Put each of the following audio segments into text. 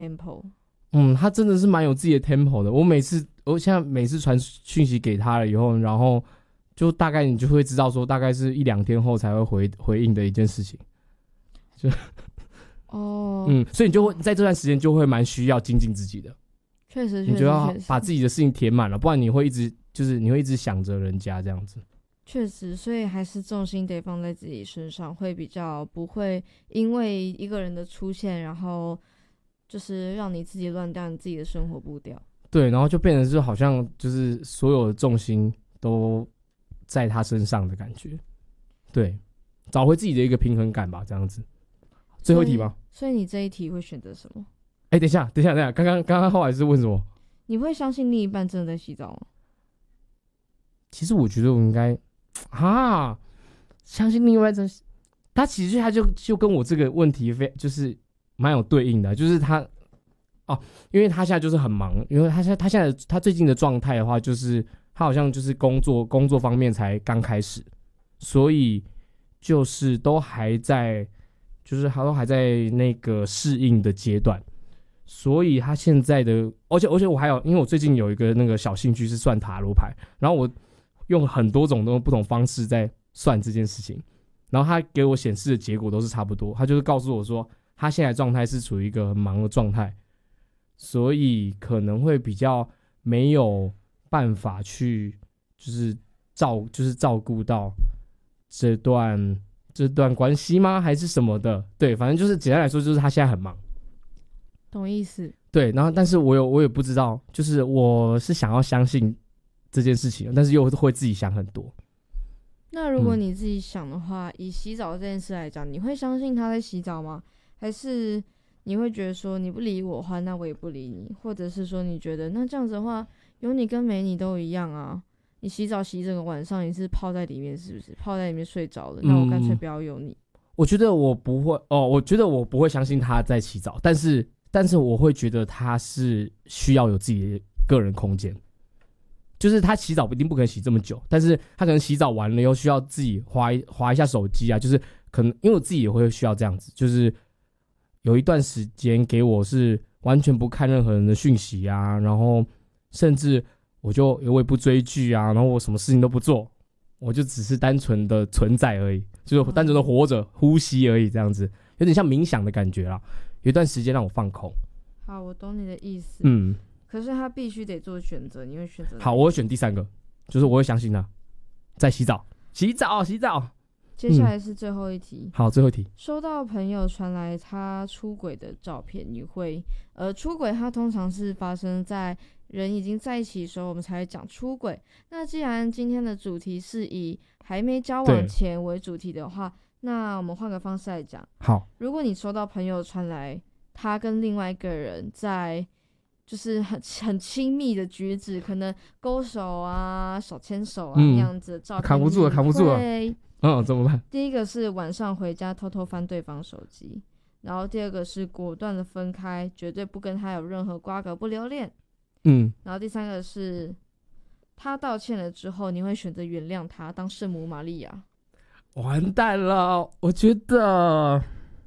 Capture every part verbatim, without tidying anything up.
tempo。 嗯，他真的是蛮有自己的 tempo 的。我每次，我现在每次传讯息给他了以后，然后就大概你就会知道说，大概是一两天后才会回回应的一件事情。就哦， 嗯，所以你就会在这段时间就会蛮需要精进自己的。 确实，确实， 你就要把自己的事情填满了，不然你会一直就是你会一直想着人家这样子。 确实，所以还是重心得放在自己身上，会比较不会因为一个人的出现，然后就是让你自己乱掉你自己的生活步调。 对，然后就变成是好像就是所有的重心都在他身上的感觉。对，找回自己的一个平衡感吧，这样子。最后一题吗？ 所以，所以你这一题会选择什么？ 哎、欸，等一下，等一下，等一下，刚刚刚刚后来是问什么？ 你会相信另一半真的在洗澡吗？ 其实我觉得我应该啊，相信另外一半，他其实他就就跟我这个问题非就是蛮有对应的，就是他哦，因为他现在就是很忙，因为他现在他现在他最近的状态的话，就是他好像就是工作工作方面才刚开始，所以就是都还在，就是他都还在那个适应的阶段。所以他现在的，而且而且我还有，因为我最近有一个那个小兴趣是算塔罗牌，然后我用很多种的不同方式在算这件事情，然后他给我显示的结果都是差不多，他就是告诉我说他现在状态是处于一个很忙的状态，所以可能会比较没有办法去就是照就是照顾到这段这段关系吗？还是什么的？对，反正就是简单来说，就是他现在很忙。 懂意思？ 对，然后但是我有我也不知道，就是我是想要相信这件事情，但是又会自己想很多。 那如果你自己想的话，嗯、以洗澡这件事来讲，你会相信他在洗澡吗？还是你会觉得说你不理我的话，那我也不理你？或者是说你觉得那这样子的话，有你跟没你都一样啊？你洗澡洗整个晚上，你是泡在里面是不是？泡在里面睡着了，那我干脆不要有你。 嗯、我觉得我不会哦，我觉得我不会相信他在洗澡，但是。但是我会觉得他是需要有自己的个人空间，就是他洗澡一定不可能洗这么久，但是他可能洗澡完了又需要自己滑滑一下手机啊，就是可能因为我自己也会需要这样子，就是有一段时间给我是完全不看任何人的讯息啊，然后甚至我就我也不追剧啊，然后我什么事情都不做，我就只是单纯的存在而已，就是单纯的活着、呼吸而已，这样子有点像冥想的感觉啦。有一段时间让我放空。 好，我懂你的意思。 嗯， 可是他必须得做选择，你会选择？ 好，我会选第三个，就是我会相信他在洗澡，洗澡，洗澡。 接下来是最后一题。 嗯、好，最后一题。 收到朋友传来他出轨的照片，你会呃出轨？它通常是发生在人已经在一起的时候，我们才会讲出轨。那既然今天的主题是以还没交往前为主题的话，那我们换个方式来讲。 好， 如果你收到朋友传来他跟另外一个人在就是很很亲密的举止，可能勾手啊、手牵手啊、嗯、那样子的照片， 扛不住了，扛不住了。嗯，怎么办？ 第一个是晚上回家偷偷翻对方手机，然后第二个是果断的分开，绝对不跟他有任何瓜葛，不留恋。 嗯， 然后第三个是他道歉了之后，你会选择原谅他，当圣母玛利亚。 完蛋了，我觉得，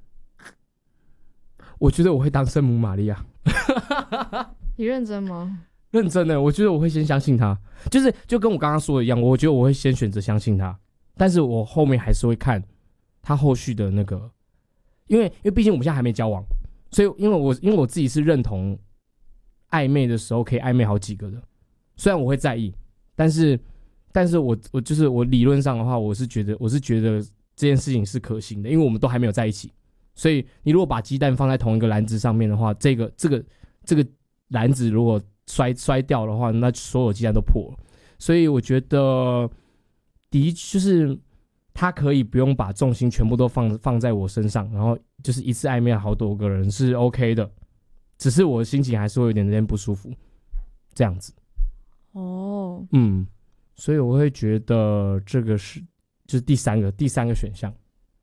我觉得我会当圣母玛利亚。 你认真吗？ 认真的，我觉得我会先相信他，就是就跟我刚刚说的一样，我觉得我会先选择相信他，但是我后面还是会看他后续的那个，因为因为毕竟我们现在还没交往，所以因为我因为我自己是认同暧昧的时候可以暧昧好几个的，虽然我会在意，但是。但是我我就是我理论上的话，我是觉得我是觉得这件事情是可行的，因为我们都还没有在一起，所以你如果把鸡蛋放在同一个篮子上面的话，这个这个这个篮子如果摔摔掉的话，那所有鸡蛋都破了。所以我觉得，的就是他可以不用把重心全部都放放在我身上，然后就是一次暧昧好多个人是 OK 的，只是我的心情还是会有点点不舒服，这样子。 哦， 嗯。所以我会觉得这个是就是第三个第三个选项，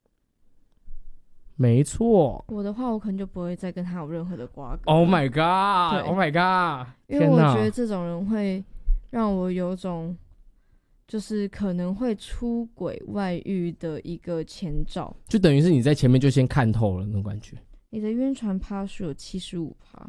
没错。 我的话，我可能就不会再跟他有任何的瓜葛。 Oh my god! Oh my god! 因为我觉得这种人会让我有种就是可能会出轨外遇的一个前兆， 就等于是你在前面就先看透了那种感觉。 你的晕船趴数有七十五趴。